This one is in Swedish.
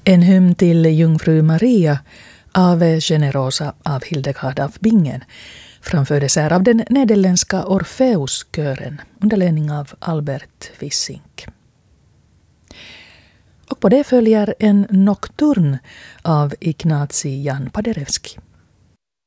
En hymn till Jungfru Maria, Ave Generosa av Hildegard af Bingen, framfördes här av den nederländska Orfeuskören under ledning av Albert Wissink. Och på det följer en nocturn av Ignacy Jan Paderewski.